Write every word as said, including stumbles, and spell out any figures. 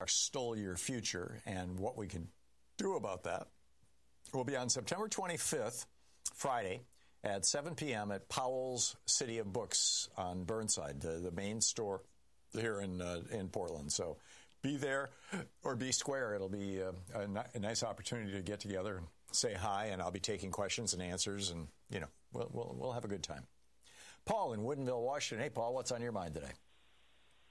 stole your future and what we can do about that will be on September twenty-fifth, Friday, at seven p.m. at Powell's City of Books on Burnside, the, the main store here in uh, in Portland. So be there or be square. It'll be a, a, a nice opportunity to get together and say hi, and I'll be taking questions and answers, and, you know, we'll, we'll, we'll have a good time. Paul in Woodinville, Washington. Hey, Paul, what's on your mind today?